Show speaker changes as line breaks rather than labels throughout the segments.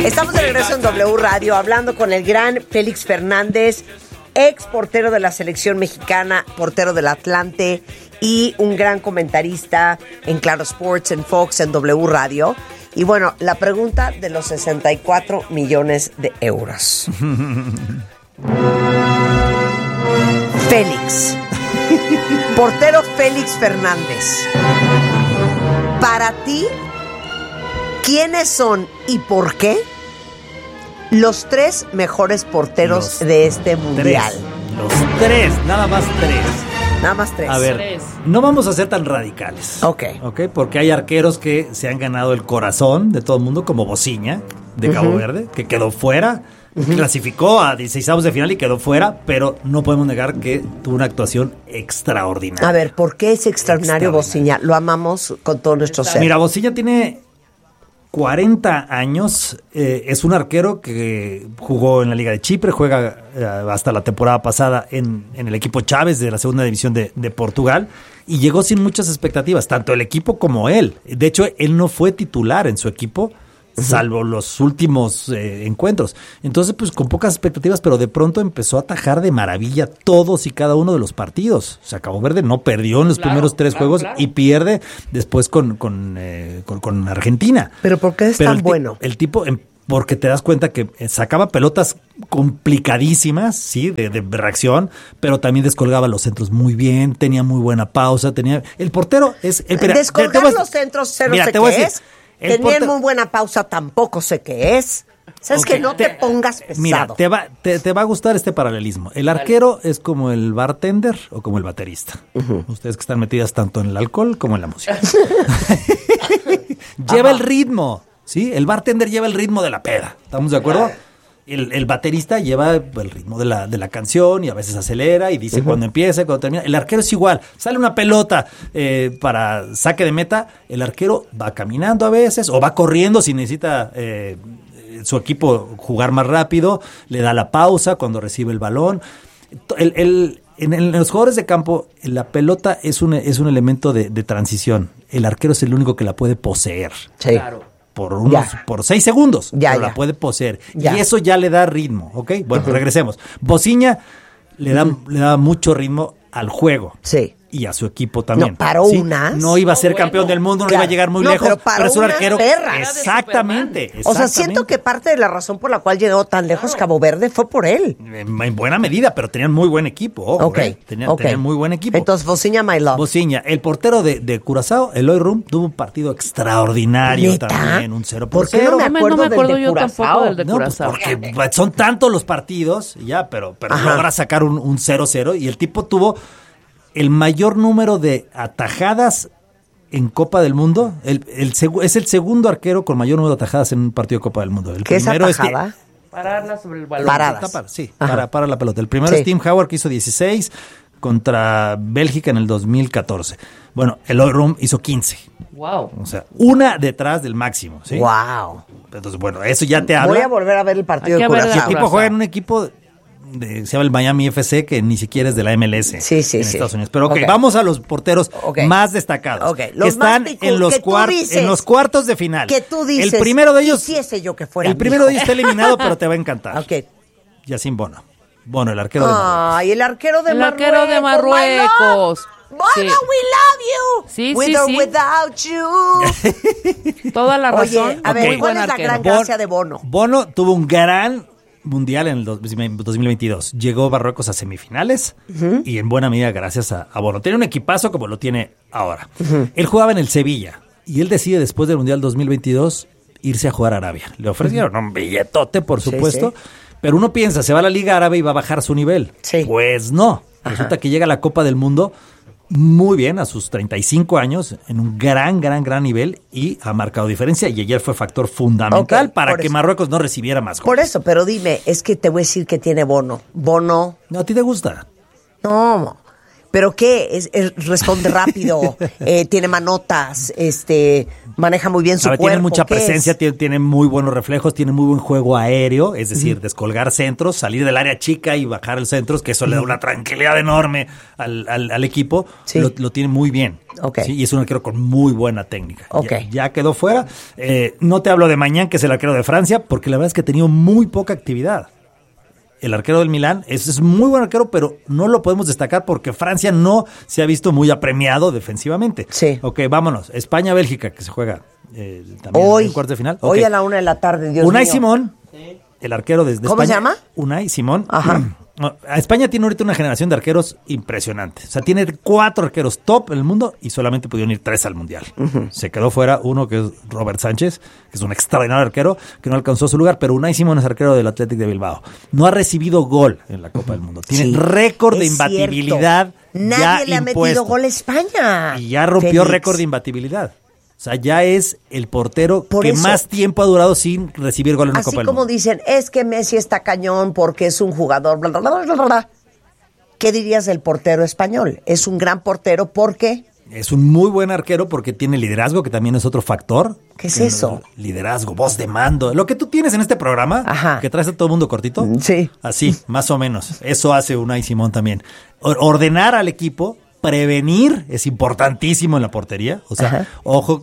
Estamos de regreso en W Radio hablando con el gran Félix Fernández, ex portero de la selección mexicana, portero del Atlante y un gran comentarista en Claro Sports, en Fox, en W Radio. Y bueno, la pregunta de los 64 millones de euros. Félix, portero Félix Fernández, para ti, ¿quiénes son y por qué los 3 mejores porteros de este mundial?
Los 3, nada más 3.
Nada más 3.
A ver, no vamos a ser tan radicales.
Ok.
Porque hay arqueros que se han ganado el corazón de todo el mundo, como Bociña, de Cabo Verde, que quedó fuera. Clasificó a 16avos de final y quedó fuera, pero no podemos negar que tuvo una actuación extraordinaria.
A ver, ¿por qué es extraordinario Bociña? Lo amamos con todo nuestro ser.
Mira, Bociña tiene 40 años, es un arquero que jugó en la Liga de Chipre, juega hasta la temporada pasada en el equipo Chávez de la segunda división de Portugal, y llegó sin muchas expectativas, tanto el equipo como él. De hecho, él no fue titular en su equipo, salvo los últimos encuentros. Entonces, pues con pocas expectativas, pero de pronto empezó a atajar de maravilla todos y cada uno de los partidos. O sea, Cabo Verde no perdió en los primeros 3 juegos y pierde después con Argentina.
¿Pero por qué es tan bueno?
El tipo, porque te das cuenta que sacaba pelotas complicadísimas, sí, de reacción, pero también descolgaba los centros muy bien, tenía muy buena pausa, el portero es...
Descolgar los centros, sé qué es. Tener muy buena pausa tampoco sé qué es. ¿Sabes que no te pongas pesado?
Mira, te va a gustar este paralelismo. El arquero es como el bartender o como el baterista. Ustedes que están metidas tanto en el alcohol como en la música. Lleva el ritmo, ¿sí? El bartender lleva el ritmo de la peda. ¿Estamos de acuerdo? El baterista lleva el ritmo de la canción y a veces acelera y dice cuando empieza y cuando termina. El arquero es igual. Sale una pelota para saque de meta, el arquero va caminando a veces o va corriendo si necesita su equipo jugar más rápido, le da la pausa cuando recibe el balón. En los jugadores de campo, la pelota es un elemento de transición. El arquero es el único que la puede poseer.
Sí. Claro.
Por 6 segundos, pero la puede poseer. Y eso ya le da ritmo, ¿ok? Bueno, regresemos. Bociña le da mucho ritmo al juego. Sí. Y a su equipo también.
No, paró unas.
No iba a ser campeón del mundo, no iba a llegar muy lejos, pero es un arquero.
Perras.
Exactamente.
O sea, siento que parte de la razón por la cual llegó tan lejos Cabo Verde fue por él.
En buena medida, pero tenían muy buen equipo. Tenían muy buen equipo.
Entonces, Bociña, my love.
Bociña, el portero de Curazao, Eloy Rum, tuvo un partido extraordinario.
¿Neta?
También, un 0-0.
¿Por qué no me acuerdo del de
yo
Curazao?
tampoco del de
Curazao.
Curazao.
Porque son tantos los partidos, pero logra sacar un 0-0 y el tipo tuvo el mayor número de atajadas en Copa del Mundo. Es el segundo arquero con mayor número de atajadas en un partido de Copa del Mundo. El
¿Qué
primero
es atajada?
Pararla sobre el balón.
Paradas.
Para la pelota. El primero es Tim Howard, que hizo 16 contra Bélgica en el 2014. Bueno, Eloy Rum hizo 15.
Wow.
O sea, una detrás del máximo, ¿sí?
Wow.
Entonces, bueno, eso ya te habla.
Voy a volver a ver el partido de Curazao.
El tipo juega en un equipo se llama el Miami FC, que ni siquiera es de la MLS en Estados Unidos. Pero vamos a los porteros más destacados. Que están en los cuartos de final.
Que tú dices,
el primero de ellos,
yo que fuera
el primero de ellos está eliminado, pero te va a encantar. Yacine Bono. Bono, el arquero de Marruecos.
Ay, el arquero de Marruecos.
El arquero de Marruecos.
Bono, we love you.
Sí,
With or without you.
Toda la razón.
Oye, a ver, ¿cuál es la gran gracia de Bono?
Bono tuvo un gran mundial en el 2022. Llegó Marruecos a semifinales y en buena medida gracias a Bono. Tiene un equipazo como lo tiene ahora. Él jugaba en el Sevilla y él decide después del mundial 2022 irse a jugar a Arabia. Le ofrecieron un billetote, por supuesto, pero uno piensa, se va a la Liga Árabe y va a bajar su nivel. Pues no. Resulta que llega a la Copa del Mundo muy bien a sus 35 años, en un gran nivel, y ha marcado diferencia, y ayer fue factor fundamental para que Marruecos no recibiera más goles.
Por eso, pero dime, es que te voy a decir que tiene Bono. Bono.
¿No a ti te gusta?
No, ¿Pero qué? Responde rápido, tiene manotas, maneja muy bien su cuerpo.
Tiene mucha presencia, tiene muy buenos reflejos, tiene muy buen juego aéreo, es decir, descolgar centros, salir del área chica y bajar el centros, que eso le da una tranquilidad enorme al equipo.
Sí.
Lo tiene muy bien.
Okay.
¿Sí? Y es un arquero con muy buena técnica.
Okay.
Ya quedó fuera. No te hablo de Mañán, que es el arquero de Francia, porque la verdad es que ha tenido muy poca actividad. El arquero del Milán es muy buen arquero, pero no lo podemos destacar porque Francia no se ha visto muy apremiado defensivamente.
Sí.
Ok, vámonos. España-Bélgica, que se juega también
hoy,
en cuartos de final.
Hoy
Okay.
a la 1 p.m, Dios
Unai
mío.
Simón, el arquero de España.
¿Cómo se llama?
Unai Simón.
Ajá.
España tiene ahorita una generación de arqueros impresionante. O sea, tiene 4 arqueros top en el mundo y solamente pudieron ir 3 al Mundial. Se quedó fuera uno, que es Robert Sánchez, que es un extraordinario arquero, que no alcanzó su lugar, pero Unai Simón es arquero del Athletic de Bilbao. No ha recibido gol en la Copa del Mundo. Tiene récord de imbatibilidad.
Nadie le ha
impuesto.
metido gol a España.
Y ya rompió
Félix.
récord de imbatibilidad. O sea, ya es el portero
Por
que
eso,
más tiempo ha durado sin recibir gol en una
así
Copa del
como
Mundo.
dicen, es que Messi está cañón porque es un jugador, bla, bla, bla, bla, bla, bla. ¿Qué dirías del portero español? Es un gran portero porque...
Es un muy buen arquero porque tiene liderazgo, que también es otro factor.
¿Qué es eso?
Liderazgo, voz de mando. Lo que tú tienes en este programa,
Ajá.
que traes a todo el mundo cortito.
Sí.
Así, más o menos. Eso hace Unai Simón también. Ordenar al equipo, prevenir, es importantísimo en la portería. O sea,
Ajá.
ojo,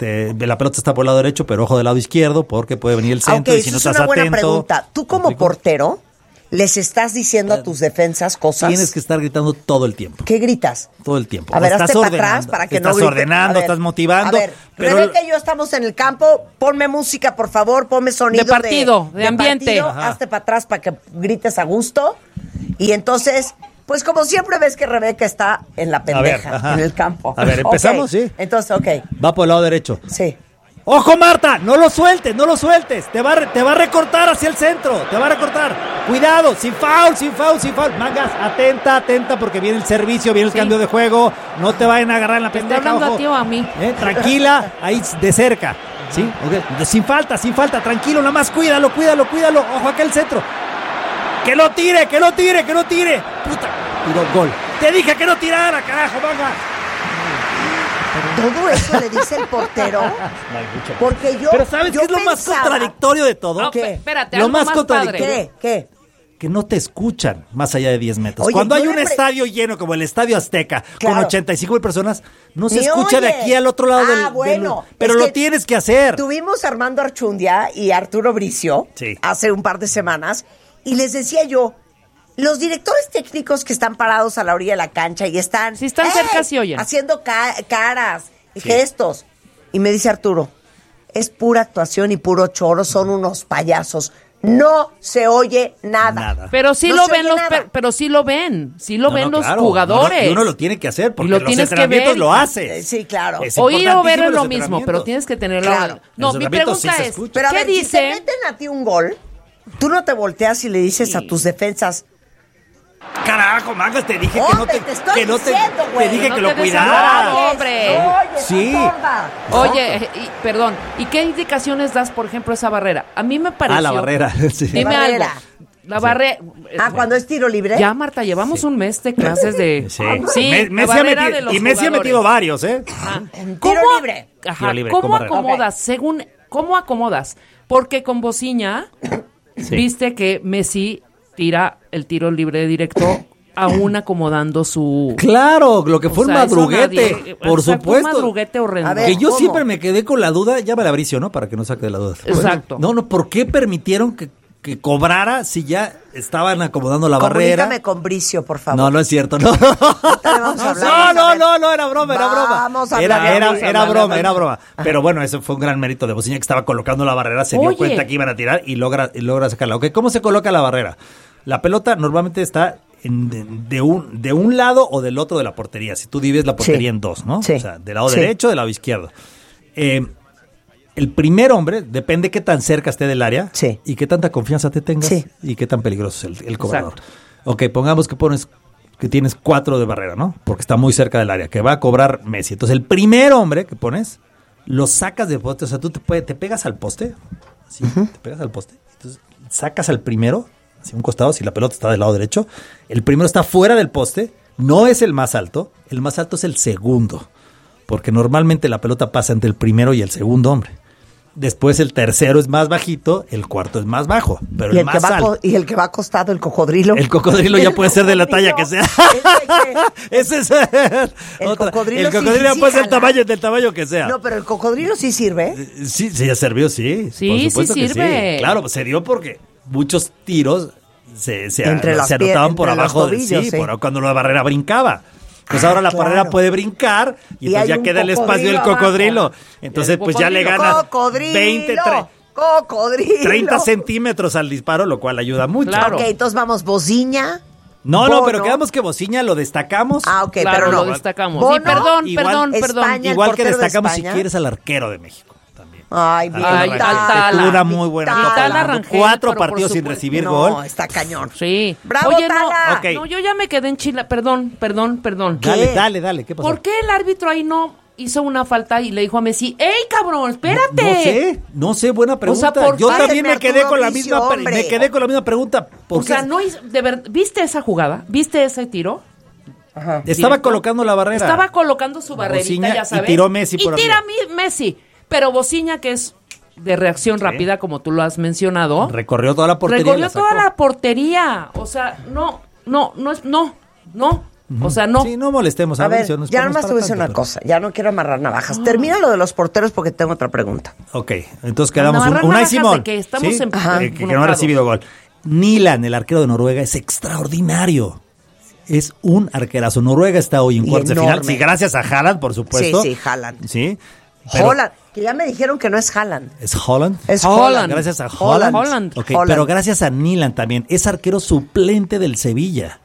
la pelota está por el lado derecho, pero ojo del lado izquierdo, porque puede venir el centro y si no
es
estás
una buena
atento.
pregunta. Tú como portero, les estás diciendo a tus defensas cosas...
Tienes que estar gritando todo el tiempo.
¿Qué gritas?
Todo el tiempo.
A ver,
Estás
hazte para
ordenando,
atrás para que no
estás
grite.
ordenando,
A ver,
estás motivando.
A ver,
pero
Rebeca y yo estamos en el campo, ponme música, por favor, ponme sonido
De partido, de ambiente.
partido,
Ajá.
hazte para atrás para que grites a gusto. Y entonces, pues como siempre ves que Rebeca está en la pendeja,
ajá.
en el campo.
A ver, empezamos,
Ok,
sí.
Entonces,
Va por el lado derecho.
sí.
¡Ojo, Marta! ¡No lo sueltes, no lo sueltes! Te va a recortar hacia el centro, te va a recortar. Cuidado, sin foul. Mangas, atenta, porque viene el servicio, viene el cambio de juego. No te vayan a agarrar en la
¿Te
pendeja,
está hablando
ojo.
a ti o a mí?
Tranquila, ahí de cerca. ¿Sí? Ok. Sin falta, tranquilo, nada más cuídalo. Ojo, acá el centro. ¡Que lo tire! Puta, tiró gol. Te dije que no tirara, carajo, Manga.
Todo eso le dice el portero. Porque yo.
Pero ¿sabes
yo
qué es lo más
pensaba-
contradictorio de todo?
Ah,
¿Qué?
Espérate,
Lo
algo
más
más
contradictorio.
padre.
¿Qué?
Que no te escuchan más allá de 10 metros.
Oye,
Cuando
yo
hay
le
un estadio lleno como el Estadio Azteca, con
Claro.
85,000 personas, no se
Ni
escucha de
oye.
aquí al otro lado del...
Bueno,
pero
es
lo
que
tienes que hacer.
Tuvimos a Armando Archundia y a Arturo Bricio
Sí.
hace un par de semanas y les decía yo, los directores técnicos que están parados a la orilla de la cancha y están...
Si están cerca, sí oyen.
Haciendo caras y gestos. Y me dice Arturo, es pura actuación y puro choro, son unos payasos. No se oye nada.
Pero sí
No
lo
se
ven
oye
los
nada.
pero sí lo ven,
No,
ven los
claro.
jugadores.
Y uno lo tiene que hacer porque
Y lo
los
tienes que
entrenamientos
ver.
lo haces.
Sí, claro.
Es
Oír o ver
importantísimo
es lo
los
mismo, pero
entrenamientos.
tienes que tenerlo.
Claro.
No,
Los
mi
entrenamientos
pregunta
sí se
es,
escuchan.
Pero a
¿qué
ver, si te
dice?
meten a ti un gol, tú no te volteas y le dices a tus defensas,
Carajo, Mangas, te dije que no
Hombre,
te...
te estoy
que no
diciendo,
te
güey.
dije
No
que
te
lo
des
cuidaras.
amor, hombre.
Oye,
Sí.
sorda.
Oye, perdón, ¿y qué indicaciones das, por ejemplo, a esa barrera? A mí me pareció...
La barrera. Sí.
Dime
Barrera.
algo. La barrera...
Cuando es tiro libre.
Ya, Marta, llevamos un mes de clases de...
Sí.
la
Messi ha
barrera
metido,
de los
y Messi ha
jugadores.
metido varios, ¿eh?
En tiro libre.
Ajá,
Tiro libre,
¿cómo
con barrera.
acomodas? ¿Cómo acomodas? Porque con Bociña,
Sí.
viste que Messi tira el tiro libre directo aún acomodando su...
Claro, lo que
O
fue un
sea, eso
madruguete,
nadie-
por
o sea, fue un
supuesto.
madruguete horrendo.
A ver,
Que yo
¿cómo?
siempre me quedé con la duda, ya me la abricio, ¿no? Para que no saque de la duda.
Exacto.
No, ¿por qué permitieron que cobrara si ya estaban acomodando la barrera?
Comunícame con Bricio, por favor.
No, no es cierto, no.
Ahorita le vamos a hablar.
No, era broma,
Vamos a hablar, vamos a hablar.
era broma. Pero bueno, eso fue un gran mérito de Bociña que estaba colocando la barrera, se dio
Oye.
cuenta que iban a tirar y logra sacarla. Ok, ¿cómo se coloca la barrera? La pelota normalmente está de un lado o del otro de la portería. Si tú divides la portería
Sí.
en dos, ¿no?
Sí.
O sea, del lado
Sí.
derecho, del lado izquierdo. El primer hombre depende qué tan cerca esté del área
Sí.
y qué tanta confianza te tengas
Sí.
y qué tan peligroso es el cobrador.
Exacto.
Ok, pongamos que tienes 4 de barrera, ¿no? Porque está muy cerca del área, que va a cobrar Messi. Entonces, el primer hombre que pones, lo sacas de poste, o sea, tú te pegas al poste, ¿sí? Te pegas al poste, entonces sacas al primero, hacia un costado, si la pelota está del lado derecho, el primero está fuera del poste, No es el más alto es el segundo, porque normalmente la pelota pasa entre el primero y el segundo hombre. Después el tercero es más bajito, el cuarto es más bajo, pero
¿Y
el más alto.
¿Y el que va acostado, el cocodrilo?
El cocodrilo ya puede ser de la talla que sea. Ese es
El cocodrilo
ya
sí
puede ser
jala.
del tamaño que sea.
No, pero el cocodrilo sí sirve.
Sí, ya sirvió, sí.
Sí,
por supuesto
sí
que
sirve.
sí. Claro, se dio porque muchos tiros se
Entre
anotaban por
entre los
abajo,
tobillos, sí.
cuando la barrera brincaba. Pues ahora la
claro.
barrera puede brincar y entonces
hay
ya
un
queda el espacio del cocodrilo.
abajo.
Entonces,
El
pues ya le
cocodrilo.
gana
¡Cocodrilo!
20, 30 centímetros al disparo, lo cual ayuda mucho.
Claro.
Ok, entonces vamos, bociña.
No,
Bono.
pero quedamos que Bociña lo destacamos.
Ah, ok,
Claro,
pero no.
lo destacamos.
Bono,
Sí, perdón,
igual,
perdón.
España,
Igual
el
que
portero de
destacamos si
España.
quieres al arquero de México también.
Ay, bien.
Ay,
Vitala.
Tala.
Tuvo una muy buena
Vitala.
Copa del
Vitala
Mundo.
Rangel,
4
pero por
partidos sin
supuesto.
recibir
No,
gol.
está cañón.
Sí.
¡Bravo,
Oye,
Tala!
Ok.
no, yo ya me quedé en Chile. Perdón.
¿Qué?
Dale, ¿qué pasó?
¿Por qué el árbitro ahí no hizo una falta y le dijo a Messi, ¡ey, cabrón, espérate!
No sé, buena pregunta.
O sea, ¿por
Yo
qué?
también me quedé
Arturo
con la
Bricio,
misma
hombre.
me quedé con la misma pregunta. ¿Por
O
qué?
sea, no hizo, ¿viste esa jugada? ¿Viste ese tiro?
Ajá.
Estaba
directo.
colocando la barrera.
Estaba colocando su barrerita,
Bociña,
ya
y
sabes.
tiró Messi por
Y tira
arriba.
Messi. Pero Bociña, que es de reacción rápida, como tú lo has mencionado,
Recorrió toda la portería. y
recorrió
la sacó.
toda la portería. O sea, no. O sea, no.
Sí, no molestemos
A ver,
Mauricio, no es
ya
para- no es
nomás te
para
voy a decir
tanto,
una
pero-
cosa. Ya no quiero amarrar navajas. Termina lo de los porteros porque tengo otra pregunta.
Ok, entonces quedamos
Amarrar
Unai
navajas
Simón.
de que estamos
¿sí?
en-
Ajá.
Que no ha
enojados.
recibido gol. Nilan, el arquero de Noruega, es extraordinario. Es un arquerazo. Noruega está hoy en
Y
cuartos de final.
enorme.
Sí, gracias a Haaland, por supuesto.
Sí, Haaland.
Sí. pero-
Holland, que ya me dijeron que no es Haaland.
¿Es Holland?
Es
Holland.
Gracias a Holland.
Holland.
Ok,
Holland.
pero gracias a Nilan también. Es arquero suplente del Sevilla.